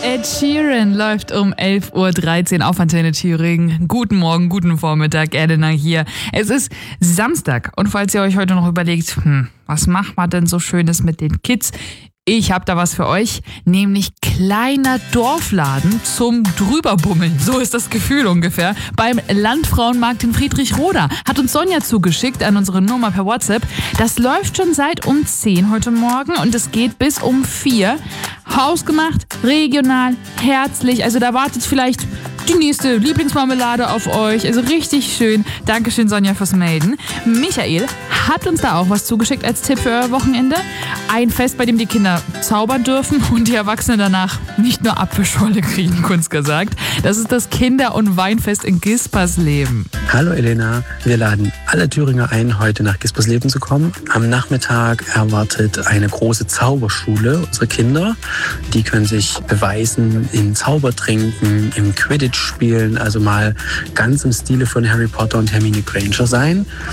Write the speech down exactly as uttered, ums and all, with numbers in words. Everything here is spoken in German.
Ed Sheeran läuft um elf Uhr dreizehn auf Antenne Thüringen. Guten Morgen, guten Vormittag, Elena hier. Es ist Samstag und falls ihr euch heute noch überlegt, hm, was macht man denn so Schönes mit den Kids? Ich habe da was für euch, nämlich kleiner Dorfladen zum Drüberbummeln. So ist das Gefühl ungefähr. Beim Landfrauenmarkt in Friedrichroda hat uns Sonja zugeschickt an unsere Nummer per WhatsApp. Das läuft schon seit um zehn heute Morgen und es geht bis um vier. Hausgemacht, regional, herzlich. Also da wartet vielleicht die nächste Lieblingsmarmelade auf euch. Also richtig schön. Dankeschön, Sonja, fürs Melden. Michael hat uns da auch was zugeschickt als Tipp für euer Wochenende. Ein Fest, bei dem die Kinder zaubern dürfen und die Erwachsenen danach nicht nur Apfelschorle kriegen, kurz gesagt. Das ist das Kinder- und Weinfest in Gispersleben. Hallo Elena, wir laden alle Thüringer ein, heute nach Gispersleben zu kommen. Am Nachmittag erwartet eine große Zauberschule unsere Kinder. Die können sich beweisen in Zaubertrinken, im Quidditch spielen, also mal ganz im Stile von Harry Potter und Hermine Granger sein.